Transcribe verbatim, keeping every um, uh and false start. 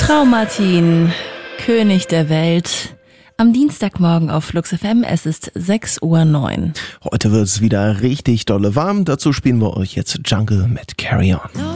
Traumatin, König der Welt. Am Dienstagmorgen auf Flux F M, es ist sechs Uhr neun. Heute wird es wieder richtig dolle warm. Dazu spielen wir euch jetzt Jungle mit Carry On.